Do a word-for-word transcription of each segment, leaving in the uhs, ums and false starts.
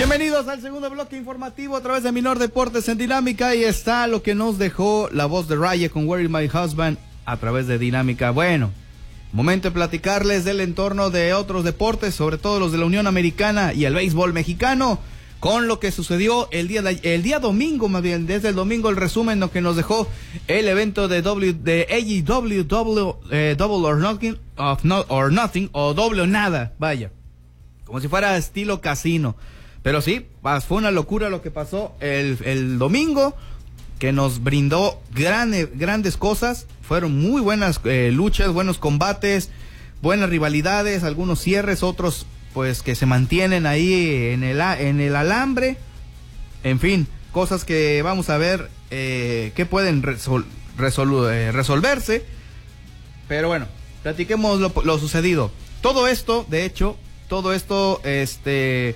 Bienvenidos al segundo bloque informativo a través de Minor Deportes en Dinámica. Y está lo que nos dejó la voz de Raya con Where is My Husband a través de Dinámica. Bueno, momento de platicarles del entorno de otros deportes, sobre todo los de la Unión Americana y el béisbol mexicano, con lo que sucedió el día de, el día domingo, más bien, desde el domingo, el resumen lo que nos dejó el evento de w de A E W Double, eh, Double or Nothing, of no, or Nothing, o Doble o Nada, vaya, como si fuera estilo casino. Pero sí, fue una locura lo que pasó el, el domingo, que nos brindó grandes, grandes cosas. Fueron muy buenas eh, luchas, buenos combates, buenas rivalidades, algunos cierres, otros pues que se mantienen ahí en el, en el alambre. En fin, cosas que vamos a ver eh, que pueden resol, resol, eh, resolverse. Pero bueno, platiquemos lo, lo sucedido. Todo esto, de hecho, todo esto, este...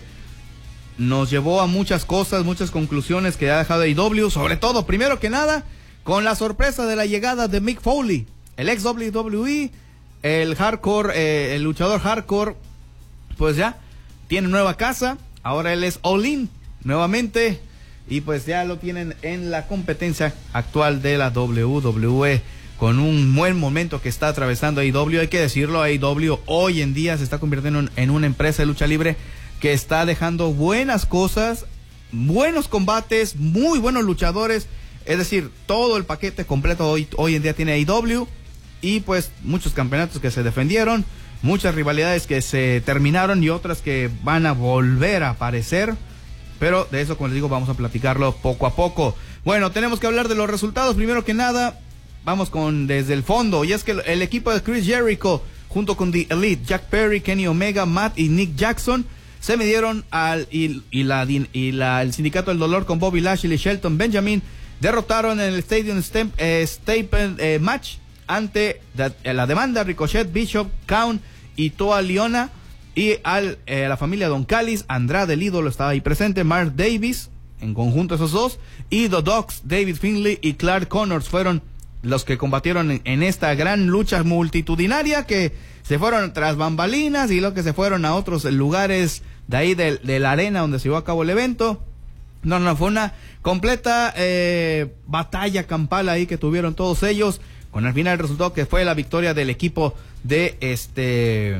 nos llevó a muchas cosas, muchas conclusiones que ha dejado A E W, sobre todo, primero que nada, con la sorpresa de la llegada de Mick Foley, el ex W W E, el hardcore, eh, el luchador hardcore, pues ya tiene nueva casa, ahora él es All In nuevamente, y pues ya lo tienen en la competencia actual de la W W E, con un buen momento que está atravesando A E W. Hay que decirlo, A E W hoy en día se está convirtiendo en, en una empresa de lucha libre que está dejando buenas cosas, buenos combates, muy buenos luchadores, es decir, todo el paquete completo hoy, hoy en día tiene A E W, y pues muchos campeonatos que se defendieron, muchas rivalidades que se terminaron y otras que van a volver a aparecer, pero de eso, como les digo, vamos a platicarlo poco a poco. Bueno, tenemos que hablar de los resultados. Primero que nada, vamos con desde el fondo, y es que el, el equipo de Chris Jericho, junto con The Elite, Jack Perry, Kenny Omega, Matt y Nick Jackson, se midieron al y, y, la, y la, el Sindicato del Dolor con Bobby Lashley y Shelton Benjamin. Derrotaron en el Stadium Stamp, eh, Staple eh, Match ante la, la demanda Ricochet, Bishop, Count y Toa Liona, y al, eh, la familia Don Callis. Andrade, el ídolo, estaba ahí presente, Mark Davis, en conjunto esos dos, y The Dogs, David Finlay y Clark Connors fueron los que combatieron en, en esta gran lucha multitudinaria, que se fueron tras bambalinas y lo que se fueron a otros lugares de ahí de, de la arena donde se llevó a cabo el evento. No, no, fue una completa eh, batalla campal ahí que tuvieron todos ellos, con al final el resultado que fue la victoria del equipo de este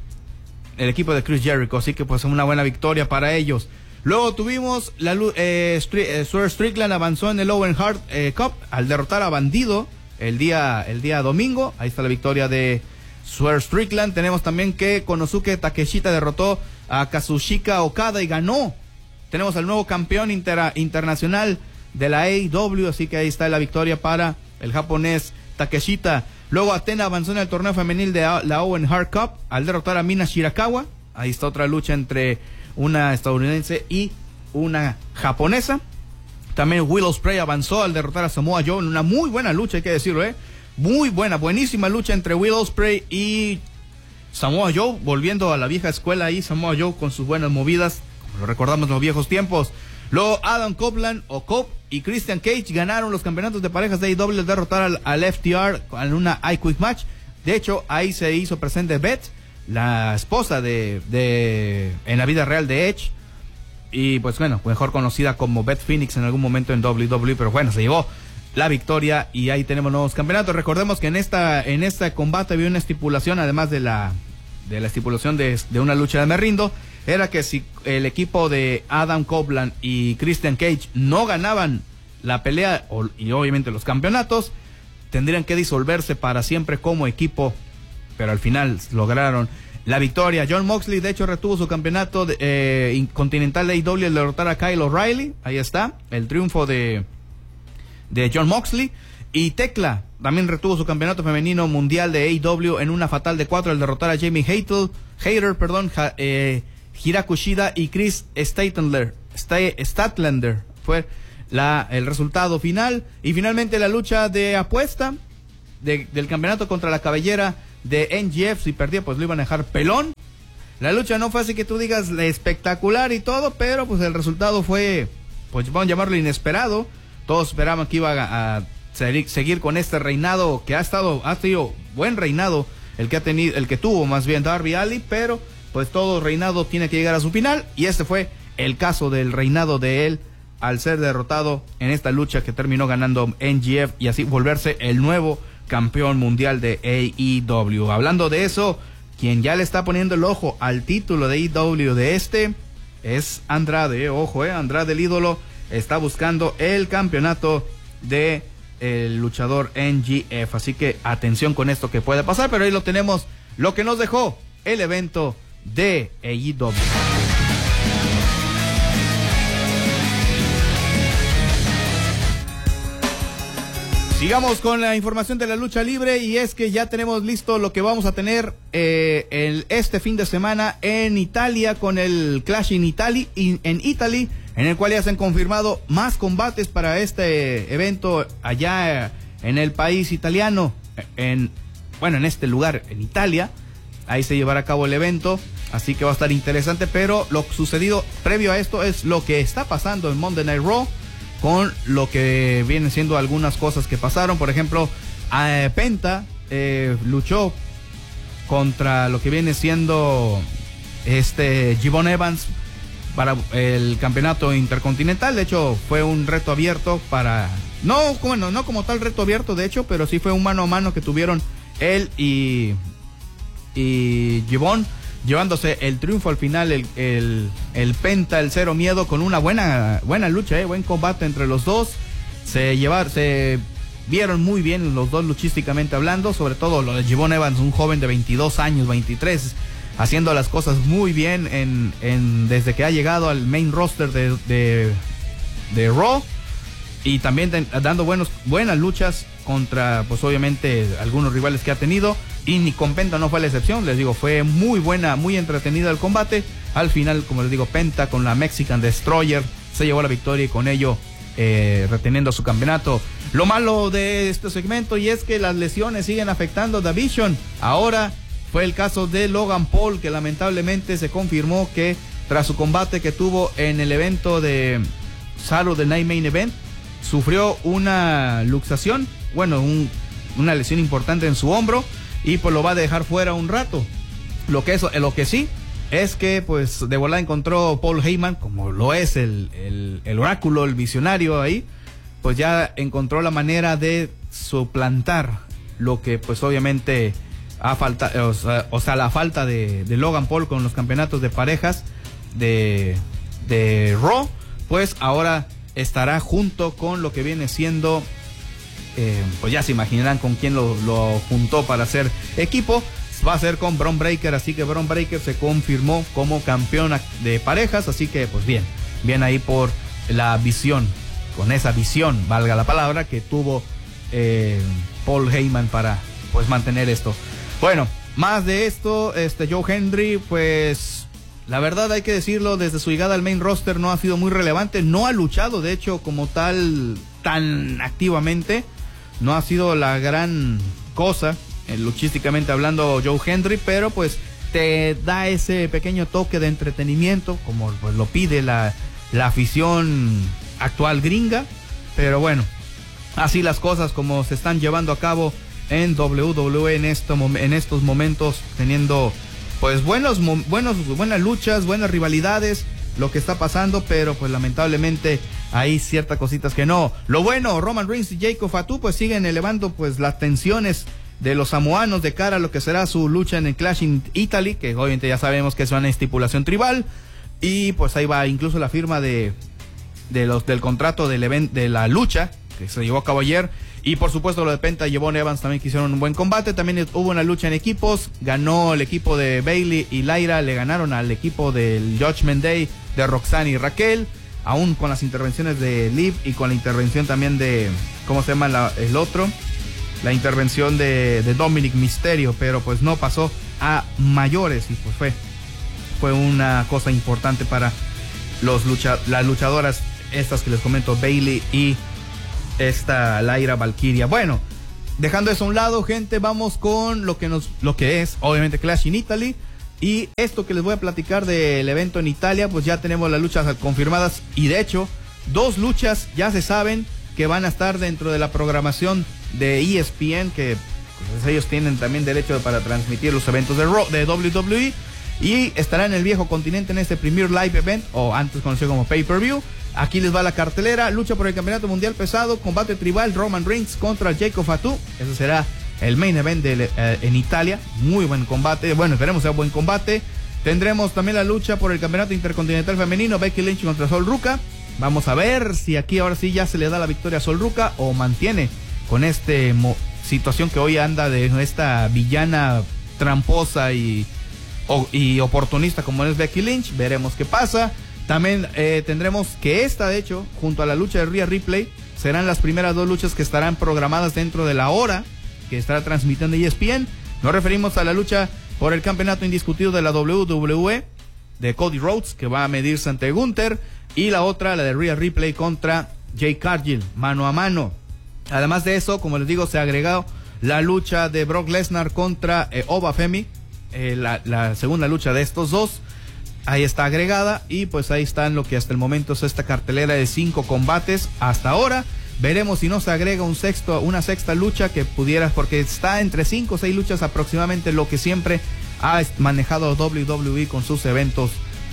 el equipo de Chris Jericho, así que pues una buena victoria para ellos. Luego tuvimos la eh, Stri eh, Swerve Strickland avanzó en el Owen Hart eh, Cup al derrotar a Bandido el día el día domingo. Ahí está la victoria de Swerve Strickland. Tenemos también que Konosuke Takeshita derrotó a Kazuchika Okada y ganó. Tenemos al nuevo campeón inter internacional de la A E W, así que ahí está la victoria para el japonés Takeshita. Luego Athena avanzó en el torneo femenil de la Owen Hart Cup al derrotar a Mina Shirakawa. Ahí está otra lucha entre una estadounidense y una japonesa. También Will Ospreay avanzó al derrotar a Samoa Joe en una muy buena lucha, hay que decirlo, eh muy buena, buenísima lucha entre Will Ospreay y Samoa Joe, volviendo a la vieja escuela ahí, Samoa Joe con sus buenas movidas, como lo recordamos en los viejos tiempos. Luego Adam Copeland o Cope y Christian Cage ganaron los campeonatos de parejas de A E W al derrotar al, al F T R en una iQuick Match. De hecho, ahí se hizo presente Beth, la esposa de, de en la vida real de Edge, y pues bueno, mejor conocida como Beth Phoenix en algún momento en W W E, pero bueno, se llevó la victoria y ahí tenemos nuevos campeonatos. Recordemos que en esta en este combate había una estipulación, además de la de la estipulación de, de una lucha de me rindo, era que si el equipo de Adam Copeland y Christian Cage no ganaban la pelea o, y obviamente los campeonatos, tendrían que disolverse para siempre como equipo, pero al final lograron la victoria. Jon Moxley de hecho retuvo su campeonato de, eh, continental de A E W al derrotar a Kyle O'Reilly. Ahí está el triunfo de de Jon Moxley. Y Tekla también retuvo su campeonato femenino mundial de A E W en una fatal de cuatro al derrotar a Jamie Hater, Hater perdón, ja, eh, Hiraku Shida y Chris Statlander, Statlander fue la, el resultado final. Y finalmente la lucha de apuesta de, del campeonato contra la cabellera de N G F. Si perdía pues lo iban a dejar pelón. La lucha no fue así que tú digas espectacular y todo, pero pues el resultado fue, pues vamos a llamarlo inesperado. Todos esperaban que iba a, a seguir con este reinado que ha estado, ha tenido buen reinado, el que ha tenido, el que tuvo más bien Darby Allin, pero pues todo reinado tiene que llegar a su final, y este fue el caso del reinado de él al ser derrotado en esta lucha que terminó ganando N G F y así volverse el nuevo campeón mundial de A E W. Hablando de eso, quien ya le está poniendo el ojo al título de A E W de este es Andrade. Ojo, eh, Andrade el ídolo está buscando el campeonato de el luchador N G F, así que atención con esto que puede pasar, pero ahí lo tenemos, lo que nos dejó el evento de A E W. Sigamos con la información de la lucha libre, y es que ya tenemos listo lo que vamos a tener eh, el, este fin de semana en Italia con el Clash in Italy, in, en Italy, en el cual ya se han confirmado más combates para este evento allá en el país italiano, en bueno, en este lugar, en Italia. Ahí se llevará a cabo el evento, así que va a estar interesante, pero lo sucedido previo a esto es lo que está pasando en Monday Night Raw, con lo que vienen siendo algunas cosas que pasaron. Por ejemplo, eh, Penta eh, luchó contra lo que viene siendo este Gibbon Evans para el campeonato intercontinental. De hecho, fue un reto abierto para, no, bueno, no como tal reto abierto, de hecho, pero sí fue un mano a mano que tuvieron él y, y Gibbon, llevándose el triunfo al final, el, el, el Penta, el Cero Miedo, con una buena buena lucha, eh, buen combate entre los dos. Se llevar, se vieron muy bien los dos luchísticamente hablando, sobre todo lo de Gibbon Evans, un joven de veintidós años, veintitrés, haciendo las cosas muy bien en, en desde que ha llegado al main roster de, de, de Raw, y también de, dando buenos buenas luchas contra, pues obviamente, algunos rivales que ha tenido. Y ni con Penta no fue la excepción, les digo, fue muy buena, muy entretenido el combate. Al final, como les digo, Penta con la Mexican Destroyer se llevó la victoria y con ello eh, reteniendo su campeonato. Lo malo de este segmento, y es que las lesiones siguen afectando a The Vision. Ahora fue el caso de Logan Paul, que lamentablemente se confirmó que tras su combate que tuvo en el evento de Saturday Night Main Event, sufrió una luxación, bueno, un, una lesión importante en su hombro, y pues lo va a dejar fuera un rato. Lo que eso, lo que sí es que pues de volada encontró Paul Heyman, como lo es el, el, el oráculo, el visionario ahí, pues ya encontró la manera de suplantar lo que pues obviamente ha faltado, o sea, o sea la falta de, de Logan Paul con los campeonatos de parejas de, de Raw, pues ahora estará junto con lo que viene siendo Eh, pues ya se imaginarán con quién lo, lo juntó para hacer equipo. Va a ser con Bron Breakker, así que Bron Breakker se confirmó como campeón de parejas, así que pues bien, bien ahí por la visión, con esa visión, valga la palabra, que tuvo eh, Paul Heyman para pues mantener esto. Bueno, más de esto, este Joe Hendry, pues la verdad hay que decirlo, desde su llegada al main roster no ha sido muy relevante, no ha luchado de hecho como tal tan activamente. No ha sido la gran cosa, eh, luchísticamente hablando, Joe Hendry, pero pues te da ese pequeño toque de entretenimiento, como pues lo pide la, la afición actual gringa. Pero bueno, así las cosas como se están llevando a cabo en W W E en, esto, en estos momentos, teniendo pues buenos, buenos, buenas luchas, buenas rivalidades, lo que está pasando, pero pues lamentablemente hay ciertas cositas que no. Lo bueno, Roman Reigns y Jacob Fatu pues siguen elevando pues las tensiones de los samoanos de cara a lo que será su lucha en el Clash in Italy, que obviamente ya sabemos que es una estipulación tribal, y pues ahí va incluso la firma de, de los del contrato del event, de la lucha que se llevó a cabo ayer. Y por supuesto lo de Penta y Gibbon Evans también que hicieron un buen combate. También hubo una lucha en equipos, ganó el equipo de Bayley y Lyra, le ganaron al equipo del Judgment Day de Roxanne y Raquel, aún con las intervenciones de Liv y con la intervención también de, ¿cómo se llama la, el otro? La intervención de, de Dominic Mysterio, pero pues no pasó a mayores y pues fue, fue una cosa importante para los lucha, las luchadoras estas que les comento, Bayley y esta Lyra Valkyria. Bueno, dejando eso a un lado, gente, vamos con lo que nos, lo que es, obviamente, Clash in Italy. Y esto que les voy a platicar del evento en Italia, pues ya tenemos las luchas confirmadas. Y de hecho, dos luchas ya se saben que van a estar dentro de la programación de E S P N, que pues, ellos tienen también derecho para transmitir los eventos de, Raw, de W W E. y estará en el viejo continente en este Premier Live Event, o antes conocido como Pay-Per-View. Aquí les va la cartelera: lucha por el campeonato mundial pesado, combate tribal, Roman Reigns contra Jacob Fatu. Ese será el main event de, eh, en Italia. Muy buen combate, bueno, esperemos sea buen combate. Tendremos también la lucha por el campeonato intercontinental femenino, Becky Lynch contra Sol Ruca. Vamos a ver si aquí ahora sí ya se le da la victoria a Sol Ruca o mantiene con esta situación que hoy anda de esta villana tramposa y, o, y oportunista como es Becky Lynch. Veremos qué pasa. También eh, tendremos que esta, de hecho, junto a la lucha de Rhea Ripley, serán las primeras dos luchas que estarán programadas dentro de la hora que estará transmitiendo E S P N. Nos referimos a la lucha por el campeonato indiscutido de la W W E de Cody Rhodes, que va a medirse ante Gunther, y la otra, la de Rhea Ripley contra Jade Cargill, mano a mano. Además de eso, como les digo, se ha agregado la lucha de Brock Lesnar contra eh, Oba Femi, eh, la, la segunda lucha de estos dos. Ahí está agregada, y pues ahí están lo que hasta el momento es esta cartelera de cinco combates hasta ahora. Veremos si no se agrega un sexto, una sexta lucha que pudiera, porque está entre cinco o seis luchas aproximadamente, lo que siempre ha manejado W W E con sus eventos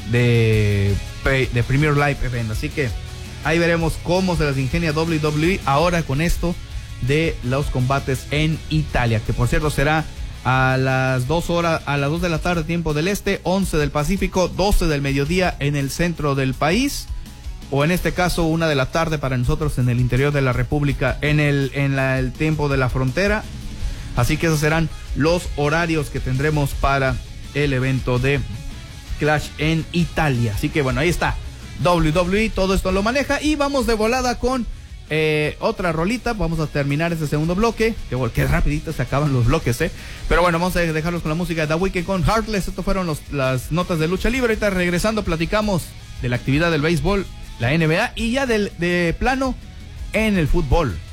de, de Premier Live Event. Así que ahí veremos cómo se las ingenia W W E ahora con esto de los combates en Italia, que por cierto será a las dos horas, a las dos de la tarde tiempo del este, once del Pacífico, doce del mediodía en el centro del país, o en este caso una de la tarde para nosotros en el interior de la República, en el en la, el tiempo de la frontera. Así que esos serán los horarios que tendremos para el evento de Clash en Italia. Así que bueno, ahí está W W E, todo esto lo maneja, y vamos de volada con Eh, otra rolita. Vamos a terminar este segundo bloque. Que, que rapidito se acaban los bloques, eh. Pero bueno, vamos a dejarlos con la música de The Weeknd con Heartless. Estos fueron los, las notas de lucha libre. Ahorita regresando platicamos de la actividad del béisbol, la N B A, y ya del de plano en el fútbol.